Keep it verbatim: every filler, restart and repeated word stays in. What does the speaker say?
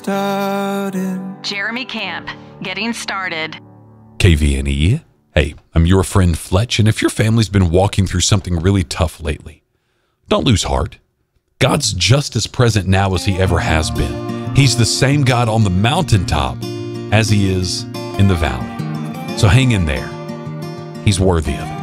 started. Jeremy Camp, getting started. K V N E. Hey, I'm your friend Fletch, and if your family's been walking through something really tough lately, don't lose heart. God's just as present now as he ever has been. He's the same God on the mountaintop as he is in the valley. So hang in there. He's worthy of it.